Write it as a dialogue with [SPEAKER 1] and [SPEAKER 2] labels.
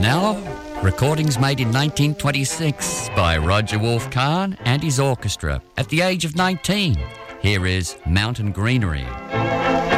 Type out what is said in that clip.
[SPEAKER 1] now, recordings made in 1926 by Roger Wolf Kahn and his orchestra at the age of 19. Here is Mountain Greenery.